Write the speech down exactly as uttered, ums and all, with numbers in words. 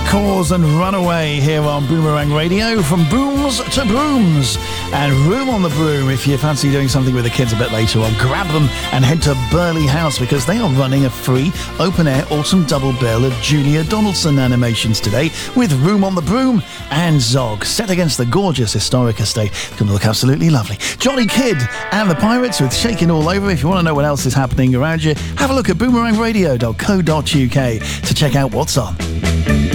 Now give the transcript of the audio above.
The Cause and Runaway here on Boomerang Radio, from booms to brooms, and Room on the Broom. If you fancy doing something with the kids a bit later on, grab them and head to Burley House, because they are running a free open-air autumn double bill of Julia Donaldson animations today with Room on the Broom and Zog, set against the gorgeous historic estate. It's going to look absolutely lovely. Johnny Kidd and the Pirates with Shaking All Over. If you want to know what else is happening around you, have a look at boomerang radio dot co dot uk to check out what's on.